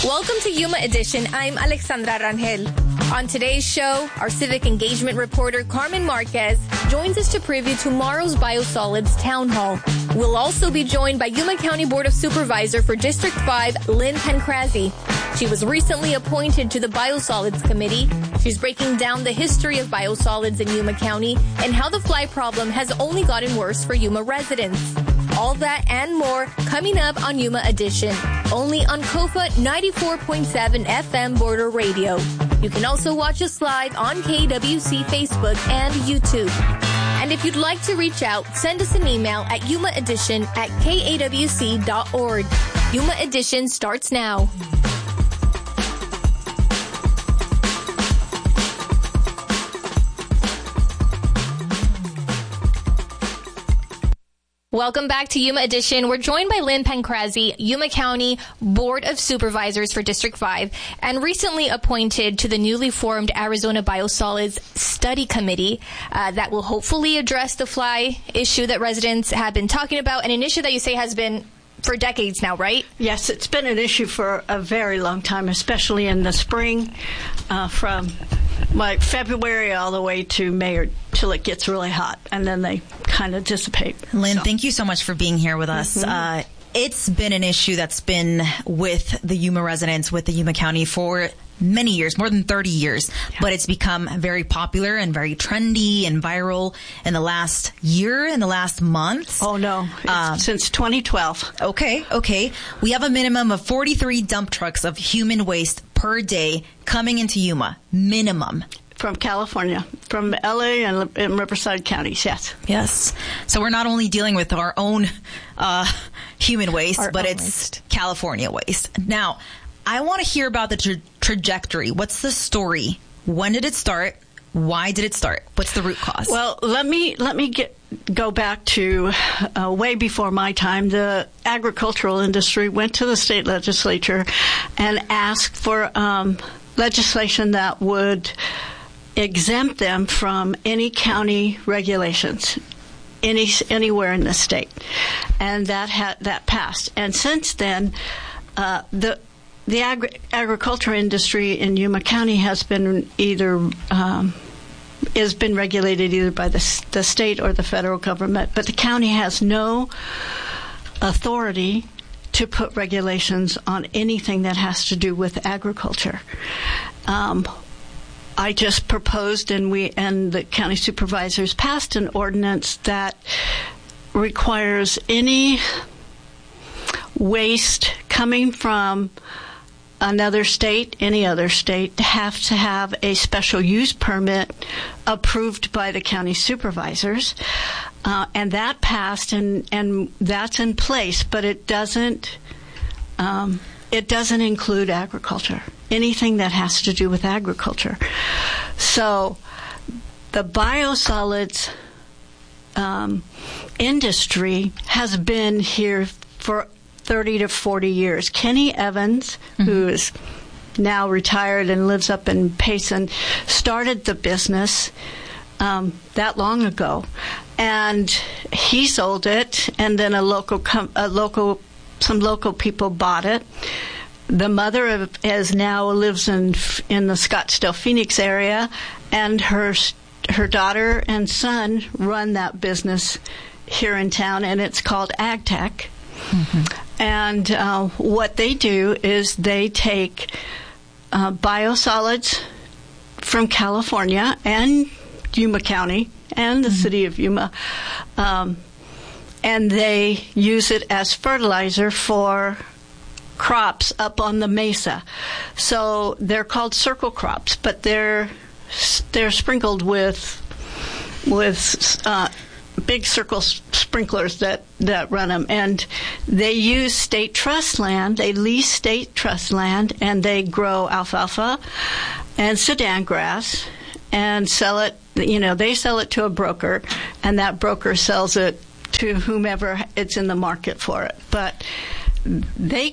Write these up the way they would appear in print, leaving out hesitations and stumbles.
Welcome to Yuma Edition. I'm Alexandra Rangel. On today's show, our civic engagement reporter Carmen Marquez joins us to preview tomorrow's Biosolids Town Hall. We'll also be joined by Yuma County Board of Supervisor for District 5, Lynn Pancrazi. She was recently appointed to the Biosolids Committee. She's breaking down the history of biosolids in Yuma County and how the fly problem has only gotten worse for Yuma residents. All that and more coming up on Yuma Edition, only on KOFA 94.7 FM Border Radio. You can also watch us live on KWC Facebook and YouTube. And if you'd like to reach out, send us an email at yumaedition@kawc.org. Yuma Edition starts now. Welcome back to Yuma Edition. We're joined by Lynn Pancrazi, Yuma County Board of Supervisors for District 5, and recently appointed to the newly formed Arizona Biosolids Study Committee that will hopefully address the fly issue that residents have been talking about, and an issue that you say has been for decades now, right? Yes, it's been an issue for a very long time, especially in the spring, from like February all the way to May or till it gets really hot, and then they kind of dissipate. Lynn, thank you so much for being here with us. Mm-hmm. It's been an issue that's been with the Yuma residents, with the Yuma County for many years, more than 30 years, but it's become very popular and very trendy and viral in the last year, in the last month. Oh, no. Since 2012. Okay. We have a minimum of 43 dump trucks of human waste per day coming into Yuma. Minimum. From California, from LA and Riverside counties, yes. Yes. So we're not only dealing with our own human waste, but it's waste. California waste. Now, I want to hear about the trajectory. What's the story? When did it start? Why did it start? What's the root cause? Well, let me go back to way before my time. The agricultural industry went to the state legislature and asked for legislation that would exempt them from any county regulations anywhere in the state, and that passed. And since then, the agriculture industry in Yuma County has been regulated either by the state or the federal government, but the county has no authority to put regulations on anything that has to do with agriculture. I just proposed, and the county supervisors passed an ordinance that requires any waste coming from another state, any other state, to have a special use permit approved by the county supervisors. And that passed, and that's in place, but it doesn't include agriculture, anything that has to do with agriculture. So the biosolids industry has been here for 30 to 40 years. Kenny Evans, who is now retired and lives up in Payson, started the business that long ago, and he sold it, and then some local people bought it. The mother now lives in the Scottsdale, Phoenix area, and her daughter and son run that business here in town, and it's called AgTech. Mm-hmm. And what they do is they take biosolids from California and Yuma County and the city of Yuma, and they use it as fertilizer for crops up on the mesa. So they're called circle crops, but they're sprinkled with big circle sprinklers that run them, and they use state trust land. They lease state trust land, and they grow alfalfa and Sudan grass and sell it. They sell it to a broker, and that broker sells it to whomever it's in the market for it. But they're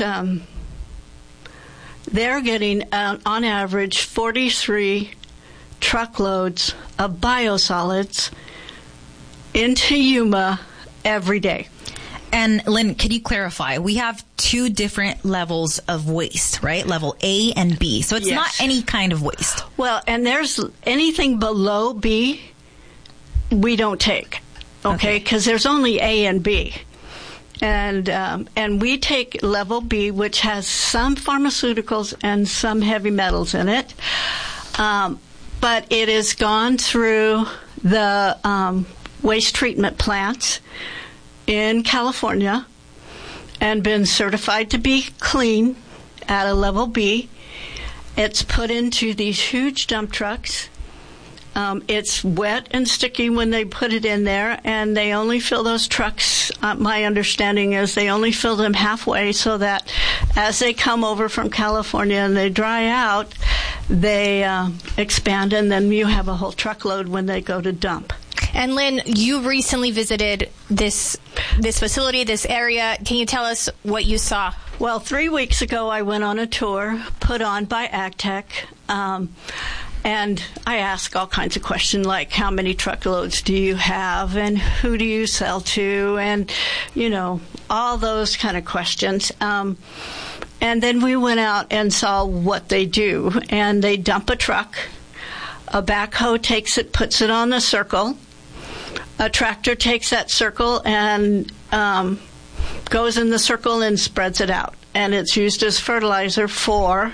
getting on average 43 truckloads of biosolids into Yuma every day. And Lynn, can you clarify? We have 2 different levels of waste, right? Level A and B. So it's Yes. not any kind of waste. Well, and there's anything below B we don't take, okay? Because there's only A and B. And we take level B, which has some pharmaceuticals and some heavy metals in it. But it has gone through the waste treatment plants in California and been certified to be clean at a level B. It's put into these huge dump trucks. It's wet and sticky when they put it in there, and they only fill those trucks, my understanding is they only fill them halfway so that as they come over from California and they dry out, they expand, and then you have a whole truckload when they go to dump. And Lynn, you recently visited this facility, this area. Can you tell us what you saw? Well, 3 weeks ago I went on a tour put on by AgTech. And I ask all kinds of questions like how many truckloads do you have and who do you sell to and, all those kind of questions. And then we went out and saw what they do. And they dump a truck. A backhoe takes it, puts it on the circle. A tractor takes that circle and goes in the circle and spreads it out. And it's used as fertilizer for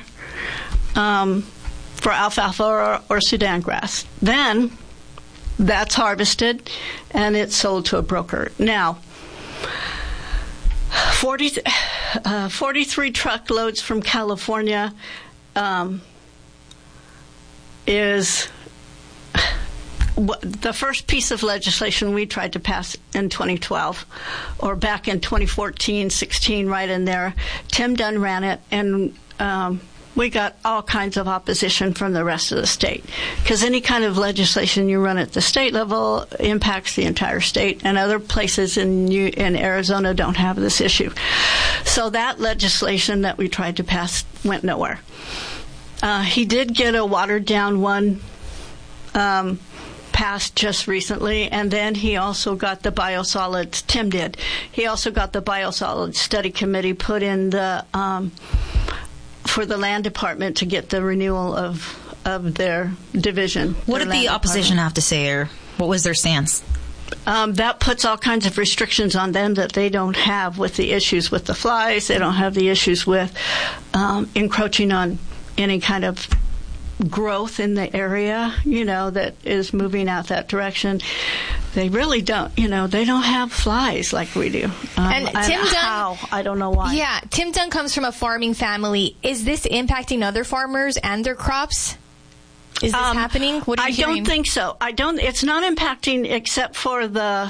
alfalfa or Sudan grass. Then that's harvested and it's sold to a broker. Now, 43 truckloads from California is the first piece of legislation we tried to pass in 2012, or back in 2014, 16, right in there. Tim Dunn ran it, and we got all kinds of opposition from the rest of the state, because any kind of legislation you run at the state level impacts the entire state, and other places in Arizona don't have this issue. So that legislation that we tried to pass went nowhere. He did get a watered-down one passed just recently, and then he also got the biosolids. Tim did. He also got the biosolids study committee put in the for the land department to get the renewal of their division. What did the opposition have to say, or what was their stance? That puts all kinds of restrictions on them that they don't have with the issues with the flies. They don't have the issues with encroaching on any kind of growth in the area, that is moving out that direction. They really don't, they don't have flies like we do. And Tim Dunn, how? I don't know why. Yeah, Tim Dunn comes from a farming family. Is this impacting other farmers and their crops? Is this happening? What are you hearing? I don't think so. It's not impacting except for the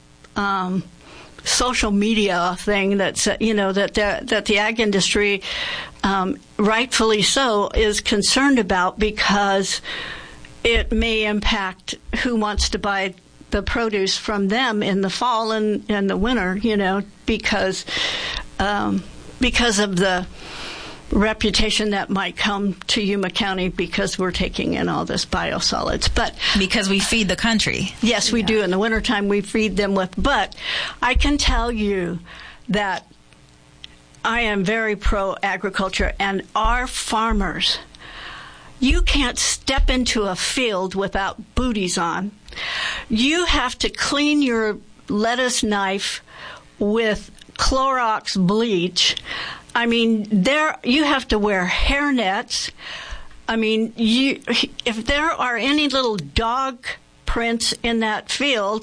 social media thing that's that the ag industry, rightfully so, is concerned about, because it may impact who wants to buy the produce from them in the fall and the winter, because of the reputation that might come to Yuma County because we're taking in all this biosolids. But because we feed the country. Yes, we do. In the wintertime, we feed them with. But I can tell you that I am very pro-agriculture, and our farmers, you can't step into a field without booties on. You have to clean your lettuce knife with Clorox bleach. I mean, you have to wear hairnets. I mean, if there are any little dog prints in that field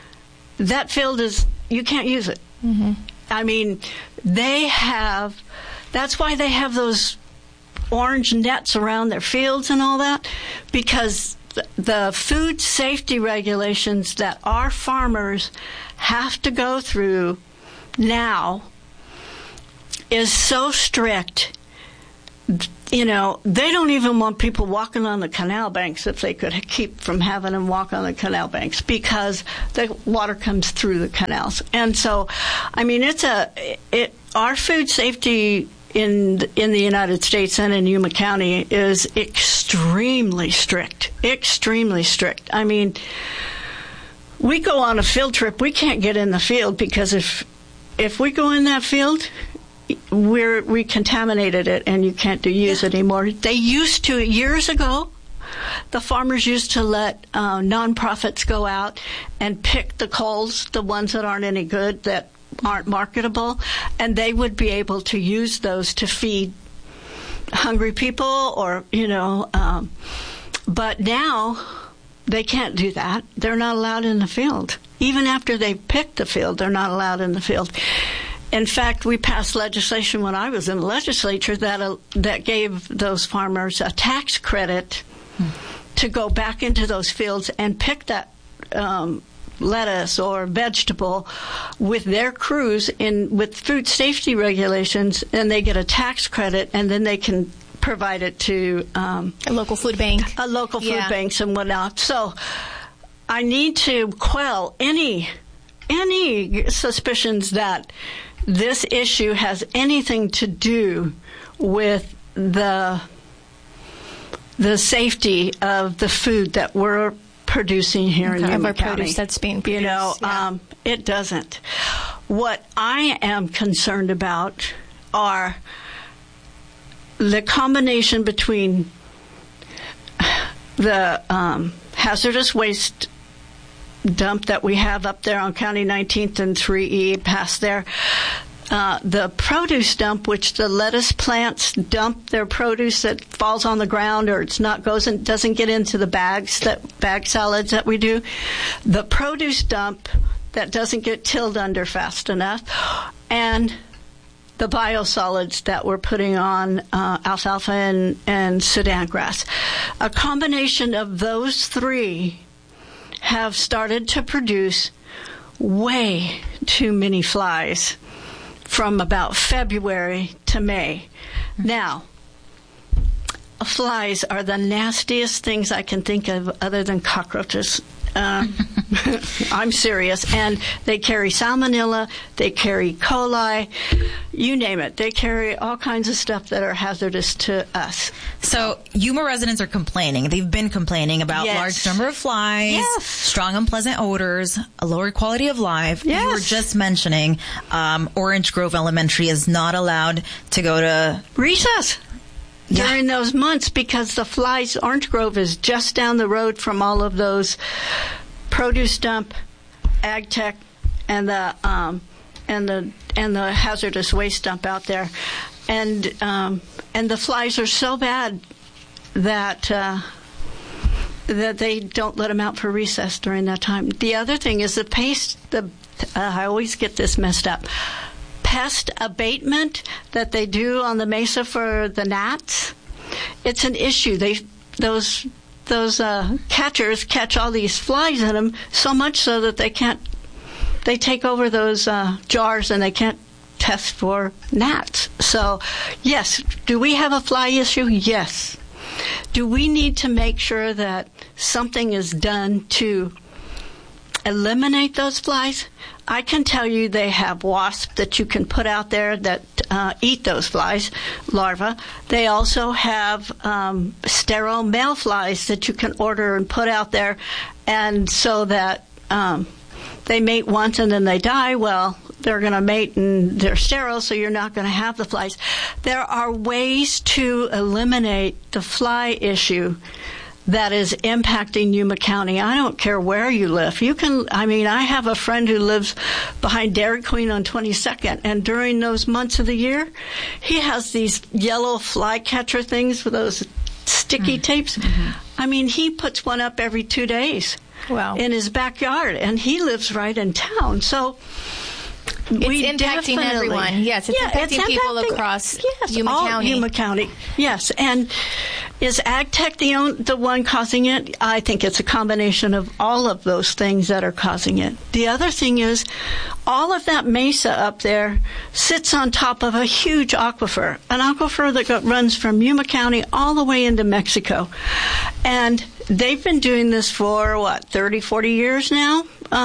you can't use it. Mm-hmm. I mean, that's why they have those orange nets around their fields and all that, because the food safety regulations that our farmers have to go through now is so strict. They don't even want people walking on the canal banks if they could keep from having them walk on the canal banks, because the water comes through the canals. And so, I mean, our food safety in the United States and in Yuma County is extremely strict. Extremely strict. I mean, we go on a field trip, we can't get in the field because if if we go in that field, we contaminated it, and you can't use it anymore. They used to, years ago, the farmers used to let nonprofits go out and pick the culls, the ones that aren't any good, that aren't marketable, and they would be able to use those to feed hungry people, or but now they can't do that. They're not allowed in the field. Even after they've picked the field, they're not allowed in the field. In fact, we passed legislation when I was in the legislature that gave those farmers a tax credit to go back into those fields and pick that lettuce or vegetable with their crews with food safety regulations, and they get a tax credit, and then they can provide it to a local food bank. Food banks and whatnot. So I need to quell any suspicions that this issue has anything to do with the safety of the food that we're producing here in Yuma County. Produce that's being produced. It doesn't. What I am concerned about are the combination between the hazardous waste dump that we have up there on County 19th and 3E past there, the produce dump, which the lettuce plants dump their produce that falls on the ground, or doesn't get into the bag salads that we do. The produce dump that doesn't get tilled under fast enough, and the biosolids that we're putting on alfalfa and Sudan grass. A combination of those three have started to produce way too many flies from about February to May. Now, flies are the nastiest things I can think of other than cockroaches. I'm serious. And they carry salmonella, they carry E. coli, you name it. They carry all kinds of stuff that are hazardous to us. So Yuma residents are complaining. They've been complaining about large number of flies, strong unpleasant odors, a lower quality of life. You were just mentioning Orange Grove Elementary is not allowed to go to recess during those months because the flies. Orange Grove is just down the road from all of those produce dump, ag tech, and the hazardous waste dump out there, and the flies are so bad that they don't let them out for recess during that time. The other thing is I always get this messed up. Pest abatement that they do on the mesa for the gnats, it's an issue. Those catchers catch all these flies in them, so much so that they take over those jars and they can't test for gnats. So, yes, do we have a fly issue? Yes. Do we need to make sure that something is done to eliminate those flies? I can tell you they have wasps that you can put out there that eat those flies, larvae. They also have sterile male flies that you can order and put out there, and so that they mate once and then they die. Well, they're going to mate and they're sterile, so you're not going to have the flies. There are ways to eliminate the fly issue that is impacting Yuma County. I don't care where you live. I have a friend who lives behind Dairy Queen on 22nd, and during those months of the year, he has these yellow fly catcher things with those sticky tapes. Mm-hmm. He puts one up every 2 days in his backyard, and he lives right in town. So it's impacting everyone. Yes, it's impacting people across Yuma County. Yuma County, yes. And is Ag Tech the one causing it? I think it's a combination of all of those things that are causing it. The other thing is all of that mesa up there sits on top of a huge aquifer, an aquifer that runs from Yuma County all the way into Mexico. And they've been doing this for, 30, 40 years now?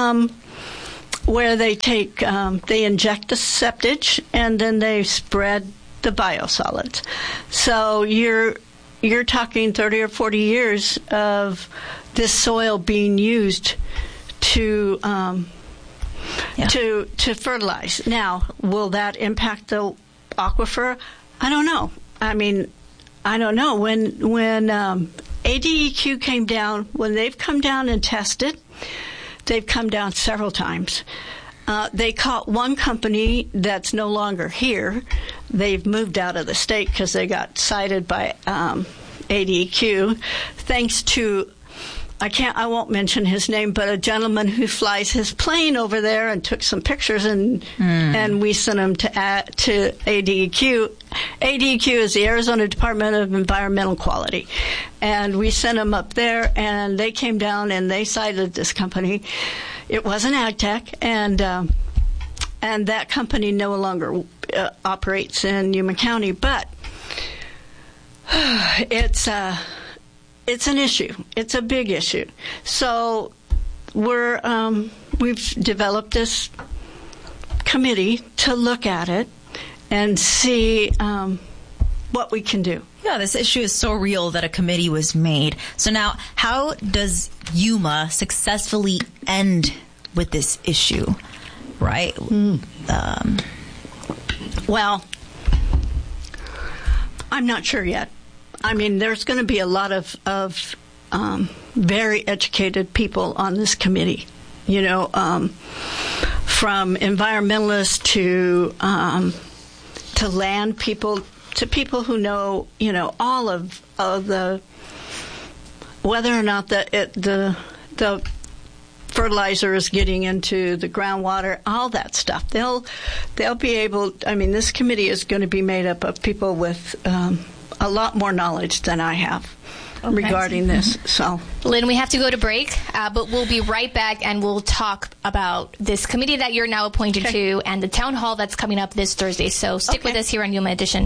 Where they they inject the septage and then they spread the biosolids. So you're talking 30 or 40 years of this soil being used to to fertilize. Now, will that impact the aquifer? I don't know. I mean, I don't know. When ADEQ came down, when they've come down and tested, they've come down several times. They caught one company that's no longer here. They've moved out of the state because they got cited by ADEQ, thanks to, I won't mention his name, but a gentleman who flies his plane over there and took some pictures, and we sent them to ADEQ. ADEQ is the Arizona Department of Environmental Quality, and we sent them up there, and they came down and they cited this company. It wasn't AgTech, and that company no longer operates in Yuma County, but it's an issue. It's a big issue. So we've developed this committee to look at it and see what we can do. Yeah, this issue is so real that a committee was made. So now, how does Yuma successfully end with this issue, right? Well, I'm not sure yet. I mean, there's going to be a lot of very educated people on this committee, from environmentalists to land people, to people who know, all of the, whether or not the fertilizer is getting into the groundwater, all that stuff. They'll be able. I mean, this committee is going to be made up of people with a lot more knowledge than I have regarding this. So, Lynn, we have to go to break, but we'll be right back, and we'll talk about this committee that you're now appointed to and the town hall that's coming up this Thursday. So stick with us here on Yuma Edition.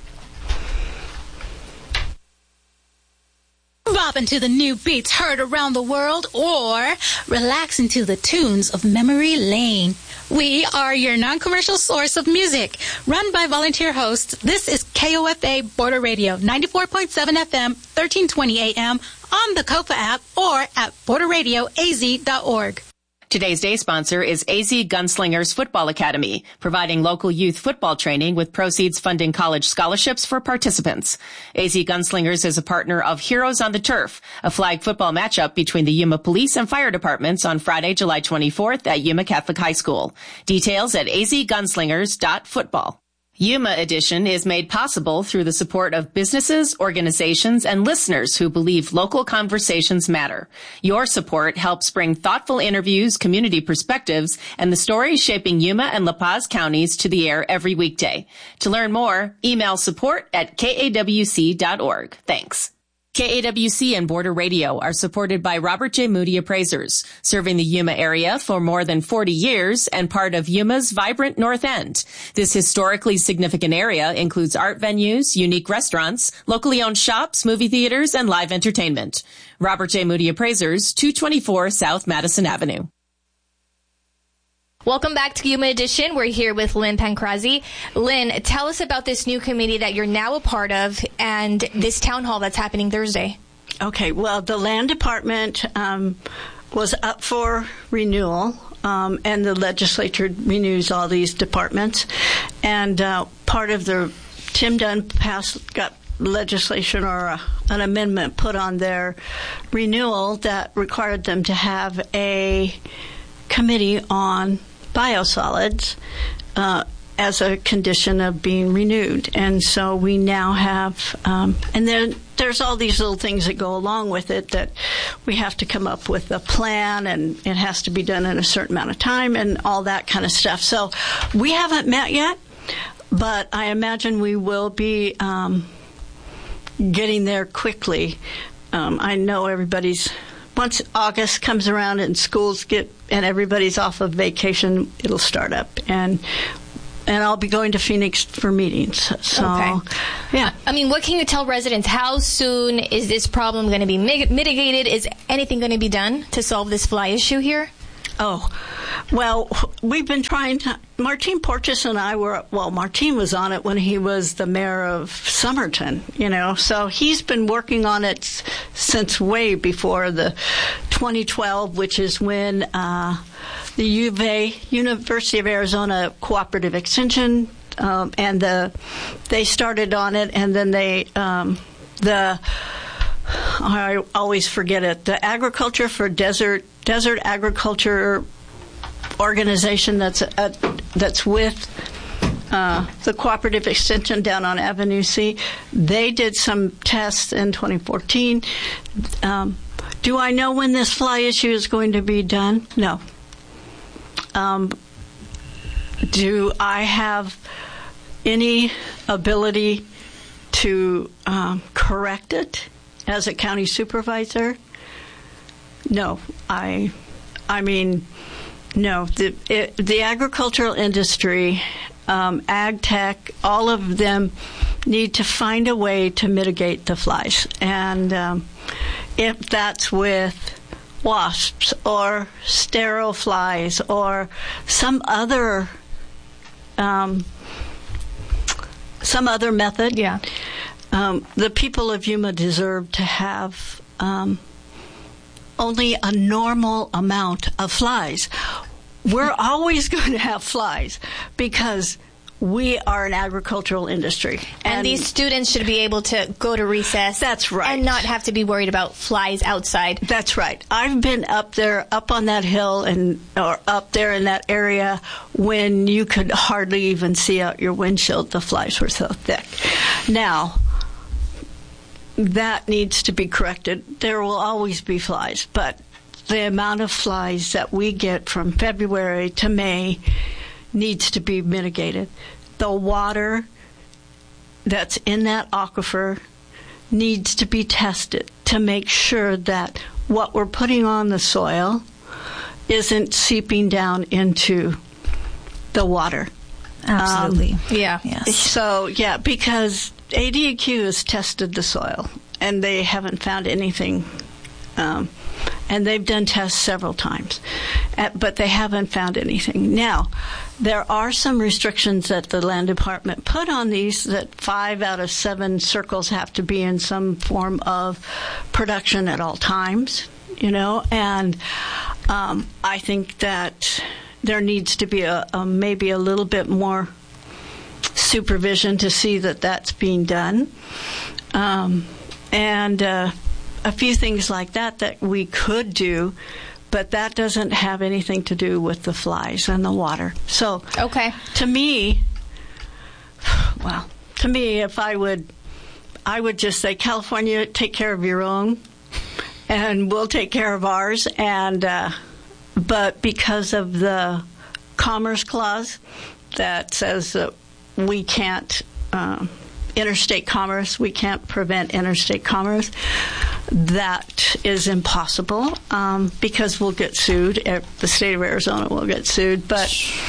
Bop into the new beats heard around the world, or relax into the tunes of Memory Lane. We are your non-commercial source of music. Run by volunteer hosts, this is KOFA Border Radio, 94.7 FM, 1320 AM, on the KOFA app, or at borderradioaz.org. Today's day sponsor is AZ Gunslingers Football Academy, providing local youth football training with proceeds funding college scholarships for participants. AZ Gunslingers is a partner of Heroes on the Turf, a flag football matchup between the Yuma Police and Fire Departments on Friday, July 24th at Yuma Catholic High School. Details at azgunslingers.football. Yuma Edition is made possible through the support of businesses, organizations, and listeners who believe local conversations matter. Your support helps bring thoughtful interviews, community perspectives, and the stories shaping Yuma and La Paz counties to the air every weekday. To learn more, email support@kawc.org. Thanks. KAWC and Border Radio are supported by Robert J. Moody Appraisers, serving the Yuma area for more than 40 years and part of Yuma's vibrant North End. This historically significant area includes art venues, unique restaurants, locally owned shops, movie theaters, and live entertainment. Robert J. Moody Appraisers, 224 South Madison Avenue. Welcome back to Yuma Edition. We're here with Lynn Pancrazzi. Lynn, tell us about this new committee that you're now a part of and this town hall that's happening Thursday. Okay, well, the land department was up for renewal, and the legislature renews all these departments. And part of Tim Dunn got legislation or an amendment put on their renewal that required them to have a committee on biosolids as a condition of being renewed. And so we now have, and then there's all these little things that go along with it that we have to come up with a plan, and it has to be done in a certain amount of time and all that kind of stuff. So we haven't met yet, but I imagine we will be getting there quickly. I know once August comes around and schools and everybody's off of vacation, it'll start up, and I'll be going to Phoenix for meetings. So, yeah. I mean, what can you tell residents? How soon is this problem going to be mitigated? Is anything going to be done to solve this fly issue here? Oh, well, we've been trying to. Martine Porteous and I Martine was on it when he was the mayor of Somerton, so he's been working on it since way before the 2012, which is when the UVA, University of Arizona Cooperative Extension, and they started on it, and then I always forget it, the Agriculture for Desert Agriculture organization that's with the Cooperative Extension down on Avenue C. They did some tests in 2014. Do I know when this fly issue is going to be done? No. Do I have any ability to correct it as a county supervisor? No. I mean, no. The agricultural industry, ag tech, all of them need to find a way to mitigate the flies. And if that's with wasps or sterile flies or some other method, the people of Yuma deserve to have only a normal amount of flies. We're always going to have flies because we are an agricultural industry. And these students should be able to go to recess. That's right. And not have to be worried about flies outside. That's right. I've been up on that hill or up there in that area when you could hardly even see out your windshield. The flies were so thick. Now, that needs to be corrected. There will always be flies, but the amount of flies that we get from February to May needs to be mitigated. The water that's in that aquifer needs to be tested to make sure that what we're putting on the soil isn't seeping down into the water. Absolutely. Yes. So, because ADQ has tested the soil, and they haven't found anything. And they've done tests several times, but they haven't found anything. Now, there are some restrictions that the land department put on these, that 5 out of 7 circles have to be in some form of production at all times, and I think that there needs to be maybe a little bit more supervision to see that that's being done. And a few things like that we could do, but that doesn't have anything to do with the flies and the water. So, to me, if I would just say, California, take care of your own, and we'll take care of ours. And but because of the Commerce Clause that says that we can't interstate commerce, we can't prevent interstate commerce. That is impossible because we'll get sued. The state of Arizona will get sued, but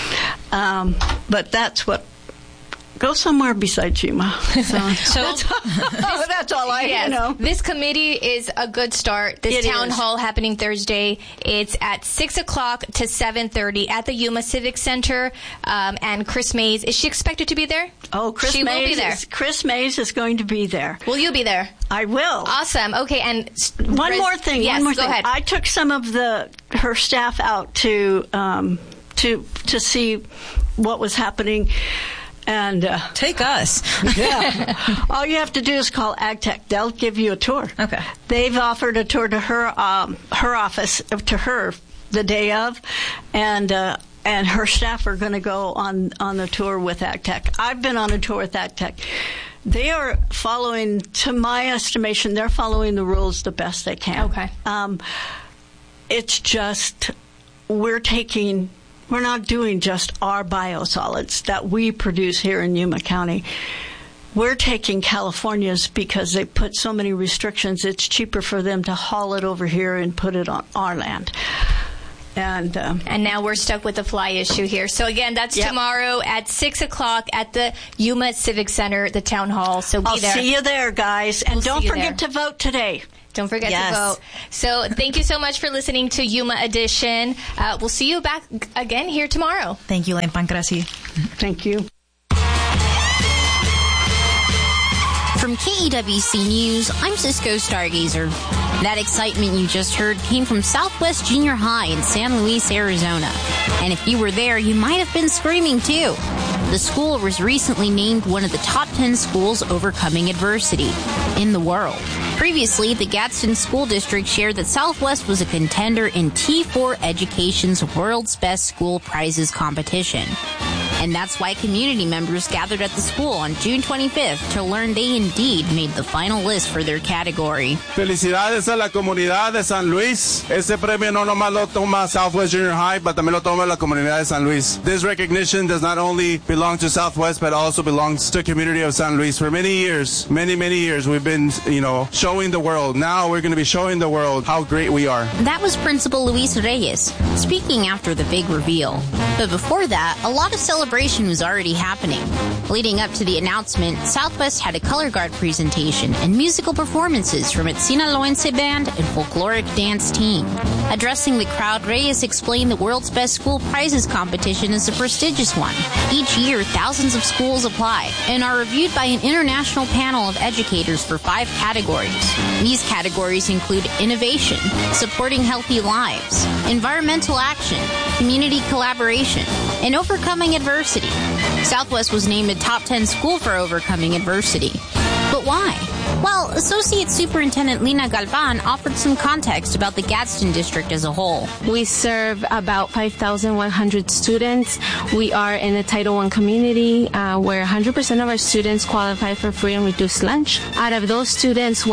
that's what. Go somewhere besides Yuma. So that's all I know. This committee is a good start. This town hall happening Thursday. It's at 6:00 to 7:30 at the Yuma Civic Center. And Chris Mays, is she expected to be there? Oh, She will be there. Chris Mays is going to be there. Will you be there? I will. Awesome. Okay, and one more thing. Yes, go ahead. I took some of her staff out to see what was happening. And take us. All you have to do is call AgTech. They'll give you a tour. Okay. They've offered a tour to her office to her the day of, and her staff are going to go on the tour with AgTech. I've been on a tour with AgTech. They are following, to my estimation, they're following the rules the best they can. Okay. It's just we're not doing just our biosolids that we produce here in Yuma County. We're taking California's because they put so many restrictions. It's cheaper for them to haul it over here and put it on our land. And now we're stuck with the fly issue here. So again, that's tomorrow at 6:00 at the Yuma Civic Center, the town hall. So be there. I'll see you there, guys. And don't forget to vote today. Don't forget to vote. So thank you so much for listening to Yuma Edition. We'll see you back again here tomorrow. Thank you, Elaine Pancrasi. Thank you. From KEWC News, I'm Cisco Stargazer. That excitement you just heard came from Southwest Junior High in San Luis, Arizona. And if you were there, you might have been screaming too. The school was recently named one of the top 10 schools overcoming adversity in the world. Previously, the Gadsden School District shared that Southwest was a contender in T4 Education's World's Best School Prizes competition. And that's why community members gathered at the school on June 25th to learn they indeed made the final list for their category. Felicidades a la comunidad de San Luis. Este premio no nomás lo toma Southwest Junior High, but también lo toma la comunidad de San Luis. This recognition does not only belong to Southwest, but also belongs to the community of San Luis. For many years, many years, we've been, showing the world. Now we're going to be showing the world how great we are. That was Principal Luis Reyes, speaking after the big reveal. But before that, a lot of celebration was already happening. Leading up to the announcement, Southwest had a color guard presentation and musical performances from its Sinaloense band and folkloric dance team. Addressing the crowd, Reyes explained the World's Best School Prizes competition is a prestigious one. Each year, thousands of schools apply and are reviewed by an international panel of educators for 5 categories. These categories include innovation, supporting healthy lives, environmental action, community collaboration, and overcoming adversity. Southwest was named a top 10 school for overcoming adversity. But why? Well, Associate Superintendent Lina Galvan offered some context about the Gadsden District as a whole. We serve about 5,100 students. We are in a Title I community where 100% of our students qualify for free and reduced lunch. Out of those students,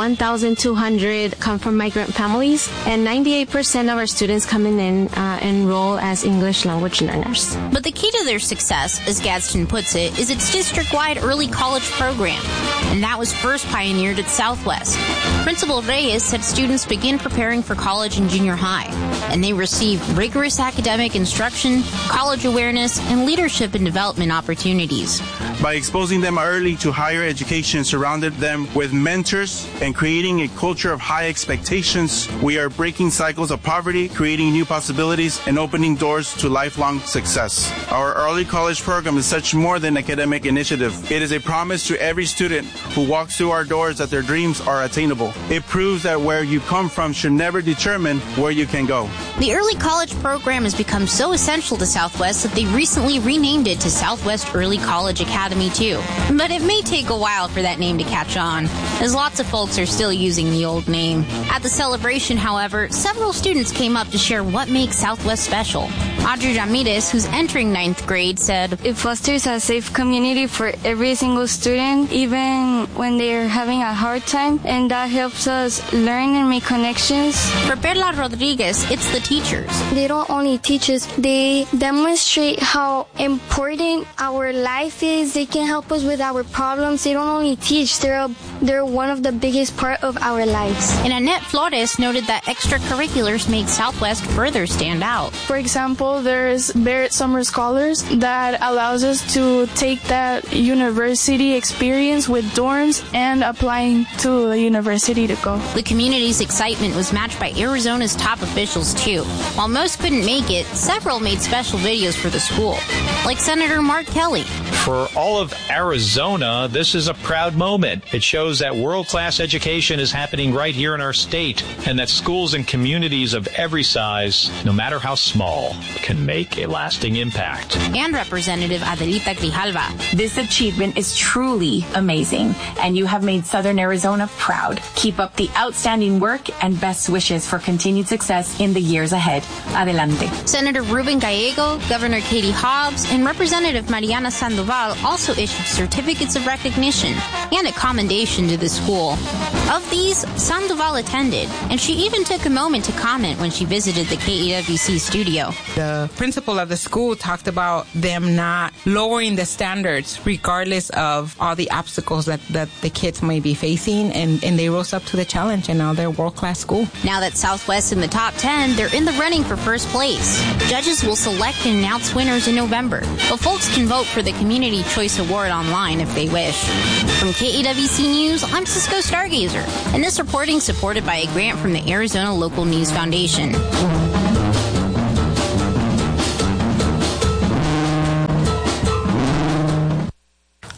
1,200 come from migrant families, and 98% of our students coming in enroll as English language learners. But the key to their success, as Gadsden puts it, is its district-wide early college program, and that was first pioneered at Southwest. Principal Reyes said students begin preparing for college and junior high, and they receive rigorous academic instruction, college awareness, and leadership and development opportunities. By exposing them early to higher education, surrounded them with mentors, and creating a culture of high expectations, we are breaking cycles of poverty, creating new possibilities, and opening doors to lifelong success. Our early college program is such more than an academic initiative. It is a promise to every student who walks through our doors that their dreams are attainable. It proves that where you come from should never determine where you can go. The early college program has become so essential to Southwest that they recently renamed it to Southwest Early College Academy too. But it may take a while for that name to catch on, as lots of folks are still using the old name. At the celebration, however, several students came up to share what makes Southwest special. Audrey Ramirez, who's entering 9th grade, said, It fosters a safe community for every single student, even when they're having a hard time, and that helps us learn and make connections. For Perla Rodriguez, it's the teachers. They don't only teach us, they demonstrate how important our life is. They can help us with our problems. They don't only teach, they're one of the biggest part of our lives. And Annette Flores noted that extracurriculars make Southwest further stand out. For example, there's Barrett Summer Scholars that allows us to take that university experience with dorms and applying to the university to go. The community's excitement was matched by Arizona's top officials too. While most couldn't make it, several made special videos for the school, like Senator Mark Kelly. For all of Arizona, this is a proud moment. It shows that world-class education is happening right here in our state, and that schools and communities of every size, no matter how small, can make a lasting impact. And Representative Adelita Grijalva. This achievement is truly amazing, and you have made Southern Arizona proud. Keep up the outstanding work and best wishes for continued success in the years ahead. Adelante. Senator Ruben Gallego, Governor Katie Hobbs, and Representative Mariana Sandoval also issued certificates of recognition and a commendation to the school. Of these, Sandoval attended, and she even took a moment to comment when she visited the KEWC studio. The principal of the school talked about them not lowering the standards regardless of all the obstacles that the kids may be facing, and they rose up to the challenge, and now they're a world-class school. Now that Southwest in the top 10, they're in the running for first place. Judges will select and announce winners in November, but folks can vote for the Community Choice Award online if they wish. From KEWC News, I'm Cisco Stargazer, and this reporting supported by a grant from the Arizona Local News Foundation.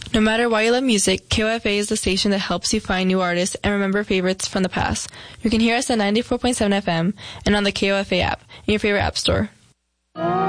No matter why you love music, KOFA is the station that helps you find new artists and remember favorites from the past. You can hear us at 94.7 FM and on the KOFA app in your favorite app store.